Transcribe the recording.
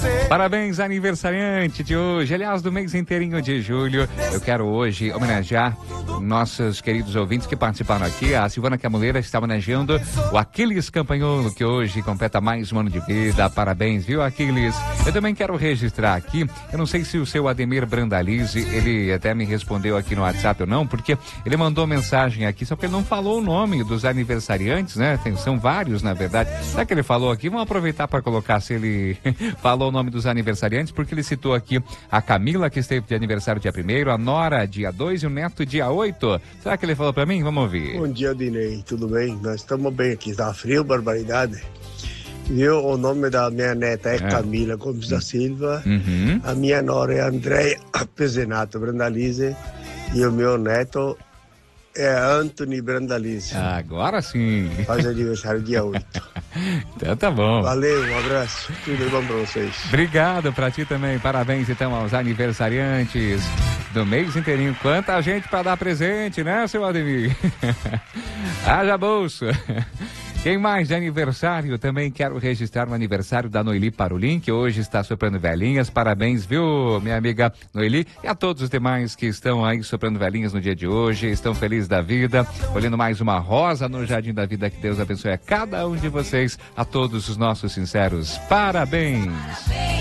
Parabéns, aniversariante de hoje, aliás, do mês inteirinho de julho. Eu quero hoje homenagear nossos queridos ouvintes que participaram aqui. A Silvana Camuleira está homenageando o Aquiles Campanholo, que hoje completa mais um ano de vida. Parabéns, viu, Aquiles? Eu também quero registrar aqui, eu não sei se o seu Ademir Brandalize, ele até me respondeu aqui no WhatsApp ou não, porque ele mandou mensagem aqui, só que ele não falou o nome dos aniversariantes, né? São vários, na verdade. Será que ele falou aqui? Vamos aproveitar para colocar se ele falou o nome dos aniversariantes, porque ele citou aqui a Camila, que esteve de aniversário dia 1º, a Nora dia 2 e o Neto dia 8. Será que ele falou para mim? Vamos ouvir. Bom dia, Dinei. Tudo bem? Nós estamos bem aqui. Tá frio, barbaridade. Viu? O nome da minha neta é Camila Gomes da Silva. Uhum. A minha nora é Andréia Pezenato Brandalize. E o meu neto é Anthony Brandalize. Agora sim. Faz aniversário dia 8. Então tá bom. Valeu, um abraço. Tudo bom pra vocês. Obrigado pra ti também. Parabéns então aos aniversariantes do mês inteirinho. Quanta gente pra dar presente, né, seu Ademir? Haja bolsa. Quem mais de aniversário? Também quero registrar o aniversário da Noeli Parolin, que hoje está soprando velhinhas. Parabéns, viu, minha amiga Noeli? E a todos os demais que estão aí soprando velhinhas no dia de hoje, estão felizes da vida, olhando mais uma rosa no Jardim da Vida. Que Deus abençoe a cada um de vocês, a todos os nossos sinceros parabéns.